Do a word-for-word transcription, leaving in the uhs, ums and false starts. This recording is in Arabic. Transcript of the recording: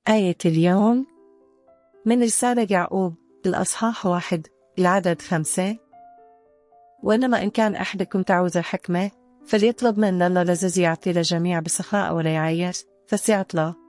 آية اليوم من رسالة يعقوب الأصحاح واحد العدد خمسة. وإنما إن كان أحدكم تعوز الحكمة فليطلب من الله الذي يعطي للجميع بسخاء ولا يعير فسيعط له